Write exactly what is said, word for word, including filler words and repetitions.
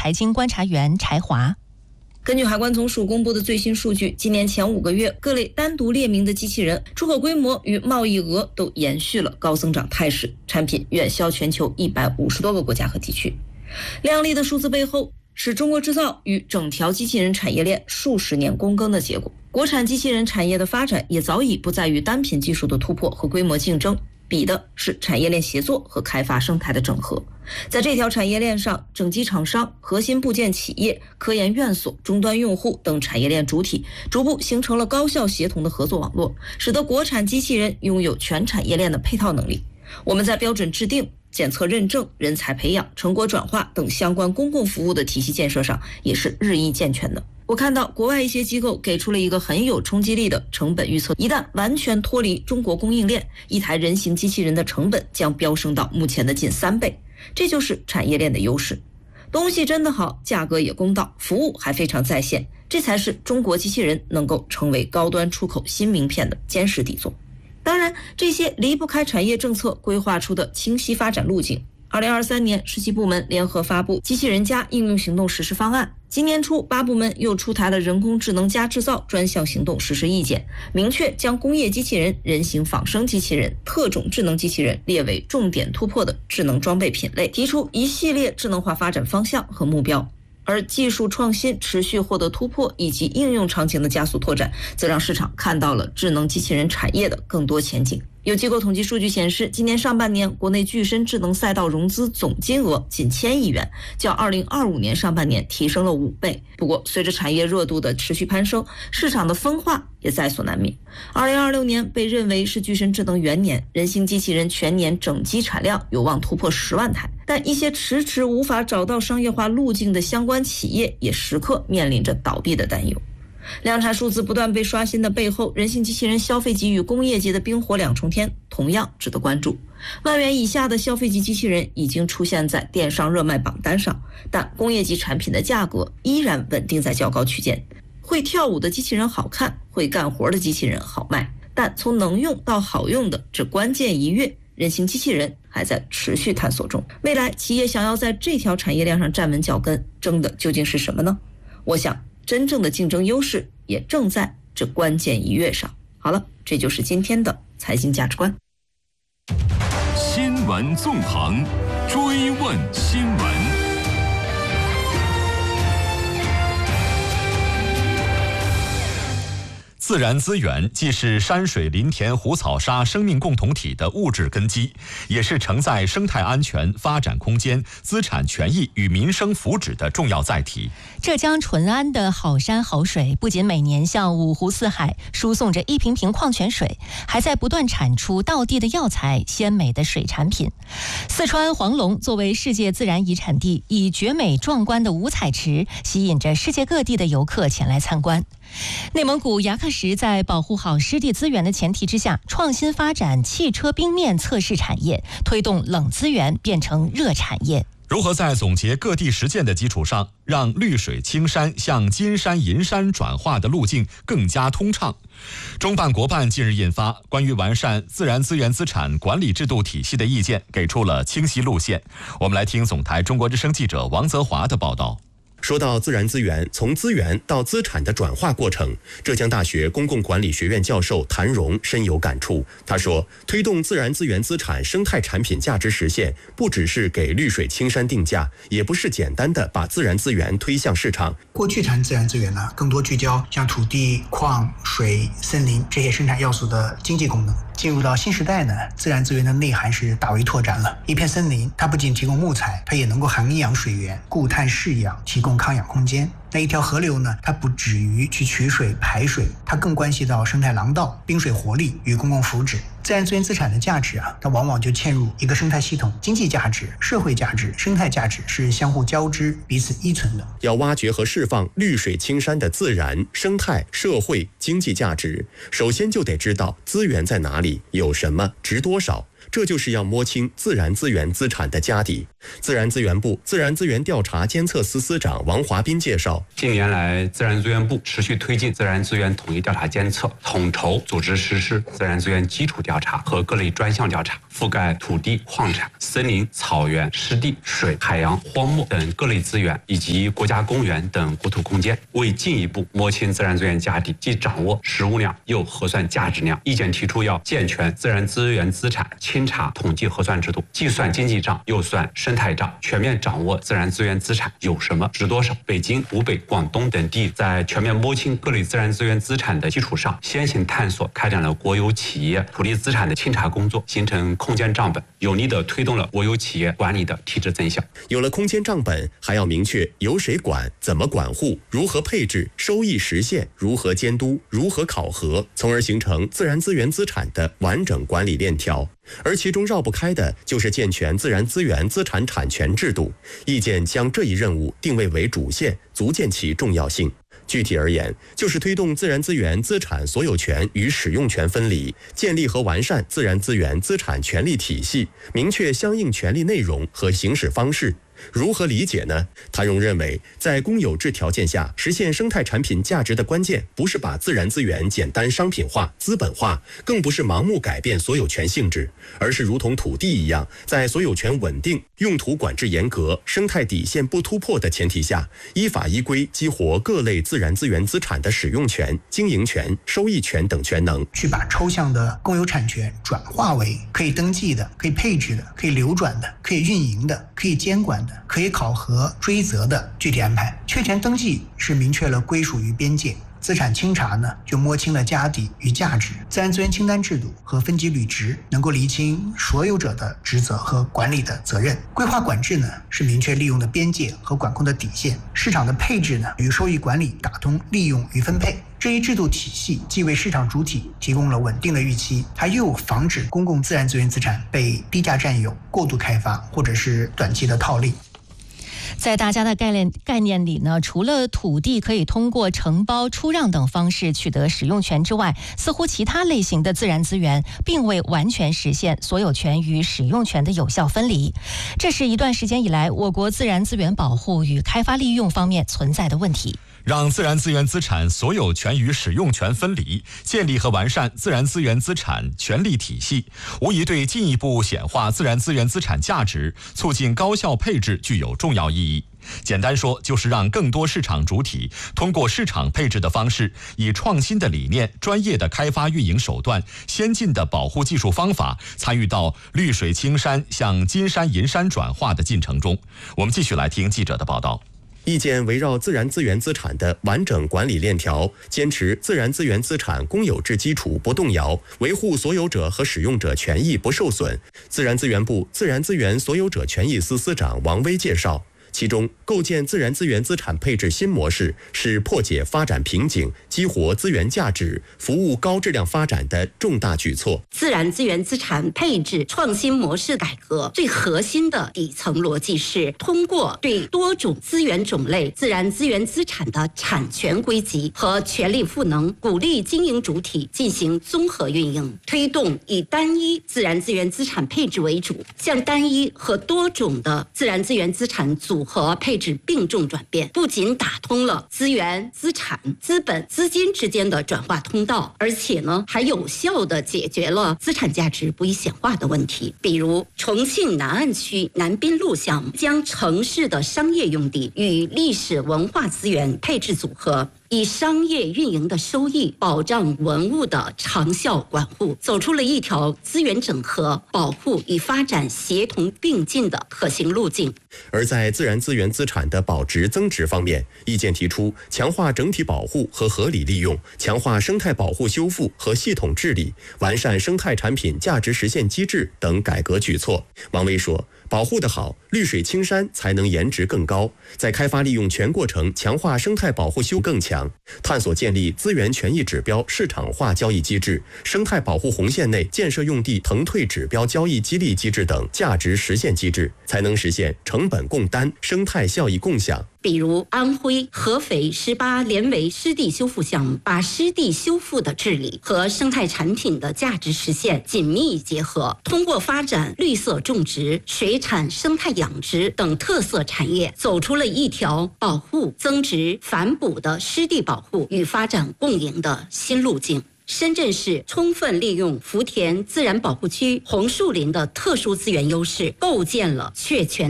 财经观察员柴华。 根据海关总署公布的最新数据，今年前五个月，各类单独列明的机器人出口规模与贸易额都延续了高增长态势，产品远销全球一百五十多个国家和地区。亮丽的数字背后，是中国制造与整条机器人产业链数十年躬耕的结果。国产机器人产业的发展也早已不在于单品技术的突破和规模竞争，比的是产业链协作和开发生态的整合。在这条产业链上，整机厂商、核心部件企业、科研院所、终端用户等产业链主体逐步形成了高效协同的合作网络，使得国产机器人拥有全产业链的配套能力。我们在标准制定、检测认证、人才培养、成果转化等相关公共服务的体系建设上也是日益健全的。我看到国外一些机构给出了一个很有冲击力的成本预测，一旦完全脱离中国供应链，一台人形机器人的成本将飙升到目前的近三倍。这就是产业链的优势，东西真的好，价格也公道，服务还非常在线，这才是中国机器人能够成为高端出口新名片的坚实底座。当然，这些离不开产业政策规划出的清晰发展路径。二零二三年，十七部门联合发布机器人加应用行动实施方案。今年初，八部门又出台了人工智能加制造专项行动实施意见，明确将工业机器人、人形仿生机器人、特种智能机器人列为重点突破的智能装备品类，提出一系列智能化发展方向和目标。而技术创新持续获得突破以及应用场景的加速拓展，则让市场看到了智能机器人产业的更多前景。有机构统计数据显示，今年上半年国内具身智能赛道融资总金额近千亿元，较二零二五年上半年提升了五倍。不过，随着产业热度的持续攀升，市场的分化也在所难免。二零二六年被认为是具身智能元年，人形机器人全年整机产量有望突破十万台，但一些迟迟无法找到商业化路径的相关企业也时刻面临着倒闭的担忧。量产数字不断被刷新的背后，人形机器人消费级与工业级的冰火两重天同样值得关注。万元以下的消费级机器人已经出现在电商热卖榜单上，但工业级产品的价格依然稳定在较高区间。会跳舞的机器人好看，会干活的机器人好卖，但从能用到好用的这关键一跃，人形机器人还在持续探索中。未来企业想要在这条产业链上站稳脚跟，争的究竟是什么呢？我想真正的竞争优势也正在这关键一跃上。好了，这就是今天的财经价值观。 新闻纵横，追问新闻。自然资源既是山水林田湖草沙生命共同体的物质根基，也是承载生态安全、发展空间、资产权益与民生福祉的重要载体。 浙江淳安的好山好水不仅每年向五湖四海输送着一瓶瓶矿泉水，还在不断产出道地的药材、鲜美的水产品。四川黄龙作为世界自然遗产地，以绝美壮观的五彩池吸引着世界各地的游客前来参观。内蒙古牙克石在保护好湿地资源的前提之下，创新发展汽车冰面测试产业，推动冷资源变成热产业。 如何在总结各地实践的基础上，让绿水青山向金山银山转化的路径更加通畅？中办国办近日印发《关于完善自然资源资产管理制度体系的意见》，给出了清晰路线。我们来听总台中国之声记者王泽华的报道。 说到自然资源从资源到资产的转化过程，浙江大学公共管理学院教授谭荣深有感触。他说，推动自然资源资产生态产品价值实现，不只是给绿水青山定价，也不是简单的把自然资源推向市场。 过去谈自然资源呢，更多聚焦像土地、矿、水、森林这些生产要素的经济功能。进入到新时代呢，自然资源的内涵是大为拓展了。一片森林，它不仅提供木材，它也能够涵养水源，固碳释氧，提供康养空间。那一条河流呢，它不止于去取水排水，它更关系到生态廊道、滨水活力与公共福祉。自然资源资产的价值啊，它往往就嵌入一个生态系统，经济价值、社会价值、生态价值是相互交织、彼此依存的。 要挖掘和释放绿水青山的自然、生态、社会、经济价值，首先就得知道资源在哪里，有什么，值多少。这就是要摸清自然资源资产的家底。 自然资源部自然资源调查监测司司长王华斌介绍， 近年来，自然资源部持续推进自然资源统一调查监测，统筹组织实施自然资源基础调查和各类专项调查，覆盖土地、矿产、森林、草原、湿地、水、海洋、荒漠等各类资源，以及国家公园等国土空间。为进一步摸清自然资源价底，既掌握实物量，又核算价值量，意见提出要健全自然资源资产清查统计核算制度，既算经济账，又算生态账，全面掌握自然资源资产有什么、值多少。北京、湖北、广东等地在全面摸清各类自然资源资产的基础上，先行探索开展了国有企业土地资产的清查工作，形成空间账本，有力地推动了国有企业管理的提质增效。 有了空间账本，还要明确由谁管、怎么管护、如何配置、收益实现、如何监督、如何考核，从而形成自然资源资产的完整管理链条。而其中绕不开的就是健全自然资源资产产权制度。意见将这一任务定位为主线，足见其重要性。具体而言，就是推动自然资源资产所有权与使用权分离，建立和完善自然资源资产权利体系，明确相应权利内容和行使方式。如何理解呢？谭荣认为，在公有制条件下实现生态产品价值的关键，不是把自然资源简单商品化、资本化，更不是盲目改变所有权性质，而是如同土地一样，在所有权稳定、用途管制严格、生态底线不突破的前提下，依法依规激活各类自然资源资产的使用权、经营权、收益权等权能， 去把抽象的公有产权转化为可以登记的、可以配置的、可以流转的、可以运营的、可以监管的、可以考核追责的具体安排。确权登记是明确了归属与边界，资产清查呢就摸清了家底与价值，自然资源清单制度和分级履职能够厘清所有者的职责和管理的责任。规划管制呢是明确利用的边界和管控的底线，市场的配置呢与收益管理打通利用与分配。这一制度体系既为市场主体提供了稳定的预期，它又防止公共自然资源资产被低价占有、过度开发或者是短期的套利。 在大家的概念概念里呢，除了土地可以通过承包、出让等方式取得使用权之外，似乎其他类型的自然资源并未完全实现所有权与使用权的有效分离。这是一段时间以来我国自然资源保护与开发利用方面存在的问题。 让自然资源资产所有权与使用权分离，建立和完善自然资源资产权利体系，无疑对进一步显化自然资源资产价值、促进高效配置具有重要意义。简单说，就是让更多市场主体通过市场配置的方式，以创新的理念、专业的开发运营手段、先进的保护技术方法，参与到绿水青山向金山银山转化的进程中。我们继续来听记者的报道。 意见围绕自然资源资产的完整管理链条，坚持自然资源资产公有制基础不动摇，维护所有者和使用者权益不受损。自然资源部自然资源所有者权益司司长王威介绍，其中构建自然资源资产配置新模式是破解发展瓶颈、激活资源价值、服务高质量发展的重大举措。 自然资源资产配置创新模式改革最核心的底层逻辑是通过对多种资源种类自然资源资产的产权归集和权利赋能，鼓励经营主体进行综合运营，推动以单一自然资源资产配置为主，向单一和多种的自然资源资产组和配置并重转变，不仅打通了资源、资产、资本、资金之间的转化通道，而且呢，还有效地解决了资产价值不易显化的问题。比如，重庆南岸区南滨路项目将城市的商业用地与历史文化资源配置组合，以商业运营的收益保障文物的长效管护，走出了一条资源整合、保护与发展协同并进的可行路径。 而在自然资源资产的保值增值方面，意见提出强化整体保护和合理利用，强化生态保护修复和系统治理，完善生态产品价值实现机制等改革举措。王威说，保护得好，绿水青山才能颜值更高，在开发利用全过程强化生态保护修更强，探索建立资源权益指标市场化交易机制、生态保护红线内建设用地腾退指标交易激励机制等价值实现机制，才能实现成本共担、生态效益共享。 比如安徽合肥十八连围湿地修复项目，把湿地修复的治理和生态产品的价值实现紧密结合，通过发展绿色种植、水产生态养殖等特色产业，走出了一条保护、增值、反哺的湿地保护与发展共赢的新路径。深圳市充分利用福田自然保护区红树林的特殊资源优势，构建了确权